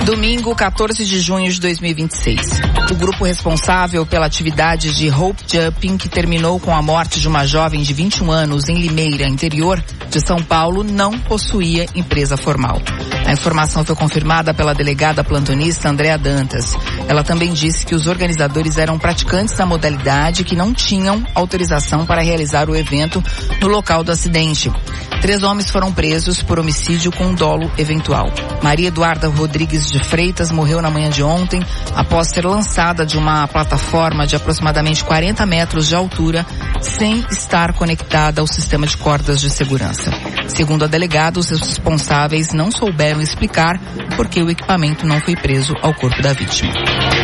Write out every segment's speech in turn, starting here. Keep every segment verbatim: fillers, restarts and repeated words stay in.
Domingo, quatorze de junho de dois mil e vinte e seis. O grupo responsável pela atividade de rope jumping, que terminou com a morte de uma jovem de vinte e um anos em Limeira, interior de São Paulo, não possuía empresa formal. A informação foi confirmada pela delegada plantonista Andréa Dantas. Ela também disse que os organizadores eram praticantes da modalidade que não tinham autorização para realizar o evento no local do acidente. Três homens foram presos por homicídio com dolo eventual. Maria Eduarda Rodrigues de Freitas morreu na manhã de ontem após ser lançada de uma plataforma de aproximadamente quarenta metros de altura sem estar conectada ao sistema de cordas de segurança. Segundo a delegada, os responsáveis não souberam explicar por que o equipamento não foi preso ao corpo da vítima.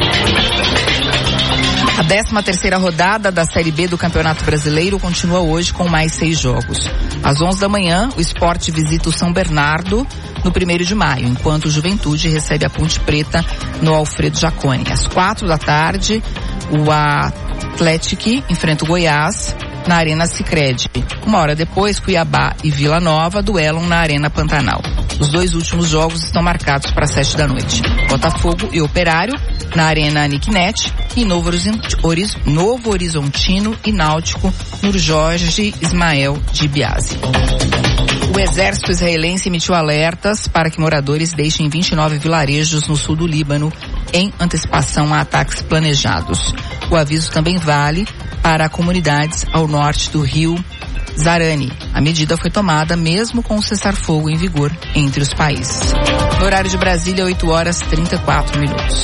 A décima terceira rodada da Série B do Campeonato Brasileiro continua hoje com mais seis jogos. Às onze da manhã, o Sport visita o São Bernardo no primeiro de maio, enquanto o Juventude recebe a Ponte Preta no Alfredo Jaconi. Às quatro da tarde, o Atlético enfrenta o Goiás na Arena Sicredi. Uma hora depois, Cuiabá e Vila Nova duelam na Arena Pantanal. Os dois últimos jogos estão marcados para sete da noite. Botafogo e Operário na Arena Nicknet e Novo, Horiz- Novo Horizontino e Náutico no Jorge Ismael de Biasi. O exército israelense emitiu alertas para que moradores deixem vinte e nove vilarejos no sul do Líbano em antecipação a ataques planejados. O aviso também vale para comunidades ao norte do rio Zarani. A medida foi tomada mesmo com o cessar-fogo em vigor entre os países. No horário de Brasília, oito horas e trinta e quatro minutos.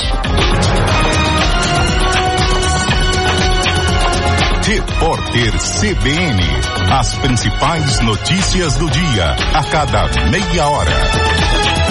Repórter C B N. As principais notícias do dia, a cada meia hora.